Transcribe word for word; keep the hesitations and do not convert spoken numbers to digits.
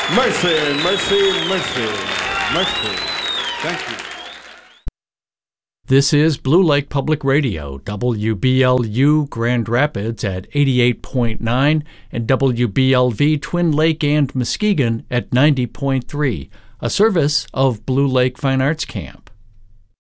Mercy, mercy, mercy, mercy. Thank you. This is Blue Lake Public Radio, W B L U Grand Rapids at eighty-eight point nine and W B L V Twin Lake and Muskegon at ninety point three, a service of Blue Lake Fine Arts Camp.